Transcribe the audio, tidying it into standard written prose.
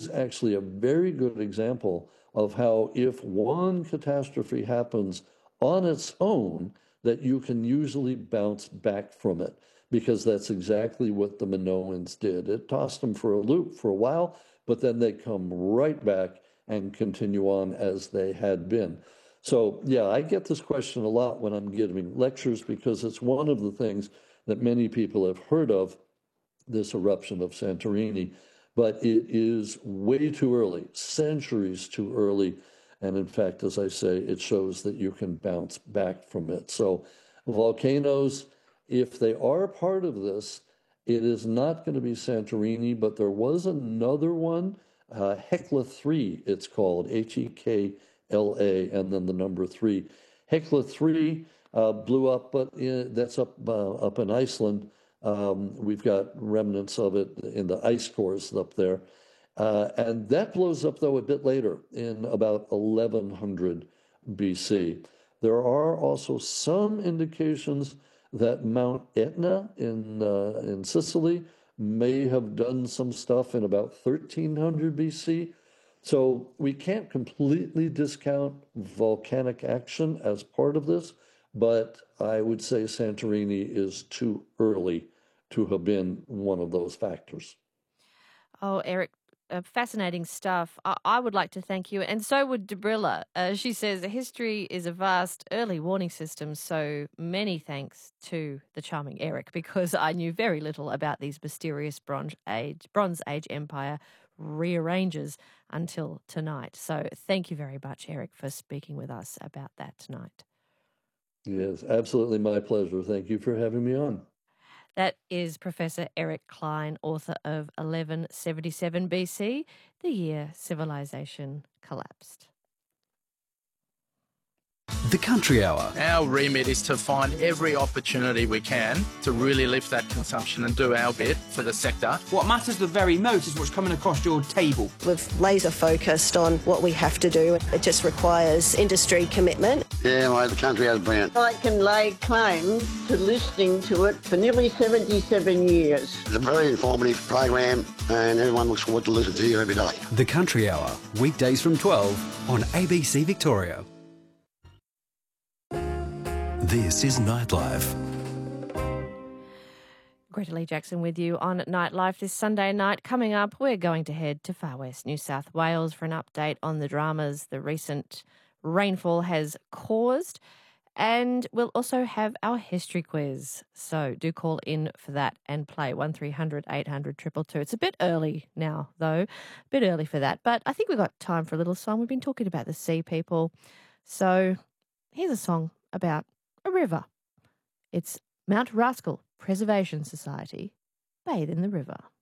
is actually a very good example of how if one catastrophe happens on its own, that you can usually bounce back from it, because that's exactly what the Minoans did. It tossed them for a loop for a while, but then they come right back and continue on as they had been. So, yeah, I get this question a lot when I'm giving lectures, because it's one of the things that many people have heard of, this eruption of Santorini, but it is way too early, centuries too early. And in fact, as I say, it shows that you can bounce back from it. So volcanoes, if they are part of this, it is not going to be Santorini, but there was another one, Hekla 3, it's called, Hekla, and then the number 3. Hekla 3 blew up, but that's up in Iceland. We've got remnants of it in the ice cores up there. And that blows up, though, a bit later, in about 1100 BC. There are also some indications that Mount Etna in Sicily may have done some stuff in about 1300 BC. So we can't completely discount volcanic action as part of this, but I would say Santorini is too early to have been one of those factors. Oh, Eric, fascinating stuff. I would like to thank you, and so would Debrilla. She says history is a vast early warning system, so many thanks to the charming Eric, because I knew very little about these mysterious Bronze Age Empire rearranges until tonight. So thank you very much, Eric, for speaking with us about that tonight. Yes, absolutely my pleasure. Thank you for having me on. That is Professor Eric Klein, author of 1177 BC, the year civilization collapsed. The Country Hour. Our remit is to find every opportunity we can to really lift that consumption and do our bit for the sector. What matters the very most is what's coming across your table. We've laser focused on what we have to do. It just requires industry commitment. Yeah, mate, the Country Hour's brilliant. I can lay claim to listening to it for nearly 77 years. It's a very informative program and everyone looks forward to listening to you every day. The Country Hour, weekdays from 12 on ABC Victoria. This is Nightlife. Greta Lee Jackson with you on Nightlife this Sunday night. Coming up, we're going to head to Far West New South Wales for an update on the dramas the recent rainfall has caused. And we'll also have our history quiz. So do call in for that and play 1300 800 222. It's a bit early now, though. A bit early for that. But I think we've got time for a little song. We've been talking about the sea people. So here's a song about a river. It's Mount Rascal Preservation Society, Bathe in the River.